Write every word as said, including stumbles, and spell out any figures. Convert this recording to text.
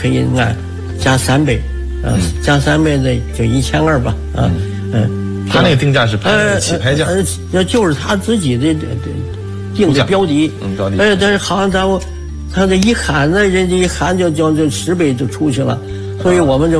可以按加三倍，啊，加三倍的就一千二吧，啊，嗯， 他那个定价是呃起拍价， 呃，就是他自己的定的标的， 嗯，标的， 哎，但是好像他他这一喊呢，人家一喊就就就十倍就出去了，所以我们就。